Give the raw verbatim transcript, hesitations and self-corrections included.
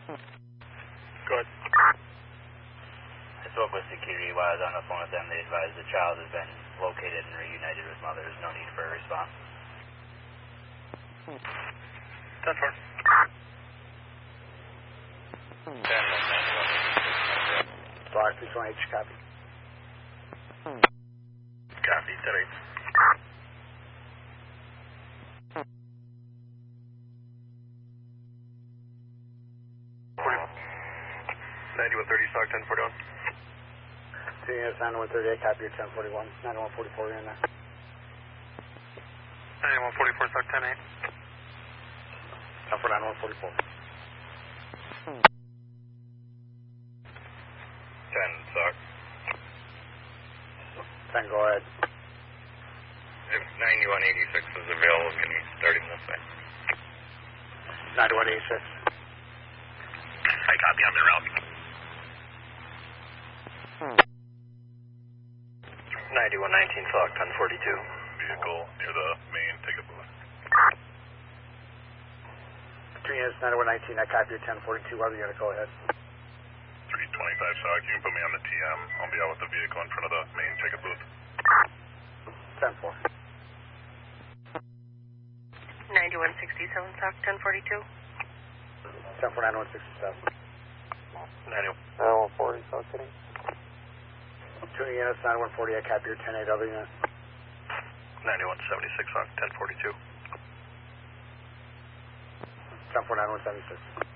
Go ahead. I spoke with security while I was on the phone with them. They advised the child has been located and reunited with mother. There's no need for a response. ten four. Block three twenty-eight, copy. Copy, ten eight. ninety-one thirty, stock ten forty-one. Two units, ninety-one thirty-eight, copy your ten forty-one. ninety-one forty-four, you're in there. ninety-one forty-four, stock ten eight. ten for ninety-one forty-four. ten, stock. ten, go ahead. If ninety-one eighty-six is available, can you start him this way? ninety-one eighty-six. I copy on the route. ninety-one nineteen, stock ten forty-two. Vehicle near the main ticket booth. Two units, ninety-one nineteen, I copy your ten forty-two. Whether you're going to go ahead. three twenty-five, stock. You can put me on the T M. I'll be out with the vehicle in front of the main ticket booth. ten four. ninety-one sixty-seven, stock ten forty-two. ten for ninety-one sixty-seven. ninety-one forty, stock ten eight. Two units, ninety-one forty, I copy your ten eight, other unit. ninety-one seventy-six, stock ten forty-two. ten for ninety-one seventy-six.